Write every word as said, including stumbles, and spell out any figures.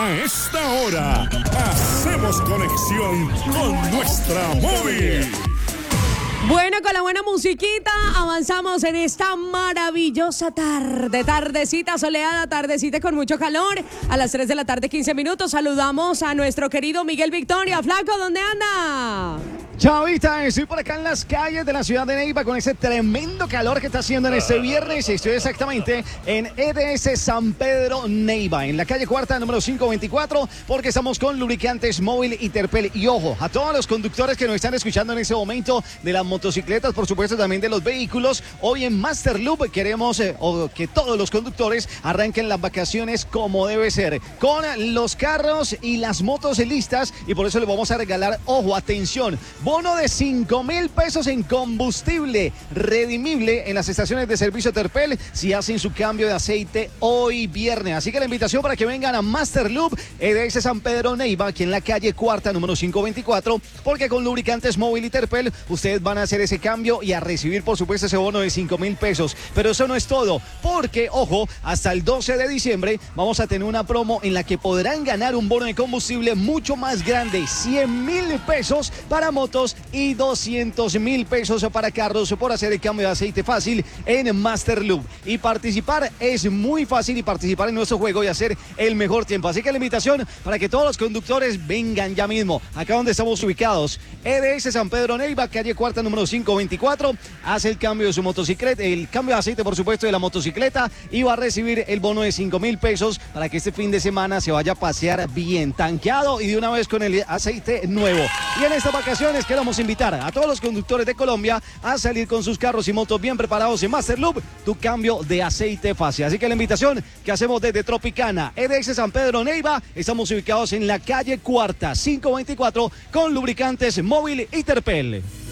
A esta hora, hacemos conexión con nuestra móvil. Bueno, con la buena musiquita avanzamos en esta maravillosa tarde, tardecita soleada, tardecita con mucho calor. A las tres de la tarde, quince minutos, saludamos a nuestro querido Miguel Victoria. Flaco, ¿dónde anda? Chavita, estoy por acá en las calles de la ciudad de Neiva con ese tremendo calor que está haciendo en este viernes. Estoy exactamente en E D S San Pedro Neiva, en la calle cuarta, número quinientos veinticuatro, porque estamos con lubricantes móvil y Terpel. Y ojo, a todos los conductores que nos están escuchando en este momento, de las motocicletas, por supuesto también de los vehículos, hoy en Master Loop queremos eh, o que todos los conductores arranquen las vacaciones como debe ser, con los carros y las motos listas, y por eso les vamos a regalar, ojo, atención, bono de cinco mil pesos en combustible redimible en las estaciones de servicio Terpel si hacen su cambio de aceite hoy viernes. Así que la invitación para que vengan a Master Loop, E D S San Pedro Neiva, aquí en la calle cuarta, número quinientos veinticuatro, porque con lubricantes móvil y Terpel ustedes van a hacer ese cambio y a recibir, por supuesto, ese bono de cinco mil pesos. Pero eso no es todo, porque, ojo, hasta el doce de diciembre vamos a tener una promo en la que podrán ganar un bono de combustible mucho más grande, cien mil pesos para motos y doscientos mil pesos para carros por hacer el cambio de aceite fácil en Master Loop. Y participar es muy fácil, y participar en nuestro juego y hacer el mejor tiempo. Así que la invitación para que todos los conductores vengan ya mismo, acá donde estamos ubicados, E D S San Pedro Neiva, calle cuarta, número quinientos veinticuatro, hace el cambio de su motocicleta, el cambio de aceite, por supuesto, de la motocicleta, y va a recibir el bono de cinco mil pesos para que este fin de semana se vaya a pasear bien tanqueado y de una vez con el aceite nuevo. Y en estas vacaciones queremos invitar a todos los conductores de Colombia a salir con sus carros y motos bien preparados en Master Loop, tu cambio de aceite fácil. Así que la invitación que hacemos desde Tropicana, E D S San Pedro Neiva, estamos ubicados en la calle cuarta, quinientos veinticuatro, con lubricantes móvil y Terpel.